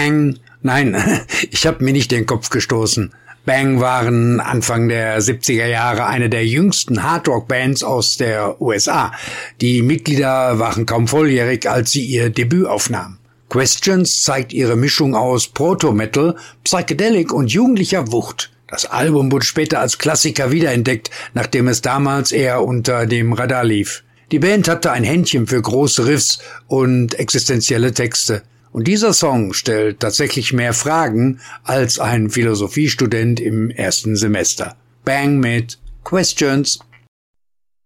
Bang, nein, ich habe mir nicht den Kopf gestoßen. Bang waren Anfang der 70er Jahre eine der jüngsten Hardrock-Bands aus der USA. Die Mitglieder waren kaum volljährig, als sie ihr Debüt aufnahmen. Questions zeigt ihre Mischung aus Proto-Metal, Psychedelic und jugendlicher Wucht. Das Album wurde später als Klassiker wiederentdeckt, nachdem es damals eher unter dem Radar lief. Die Band hatte ein Händchen für große Riffs und existenzielle Texte. Und dieser Song stellt tatsächlich mehr Fragen als ein Philosophiestudent im ersten Semester. Bang mit Questions.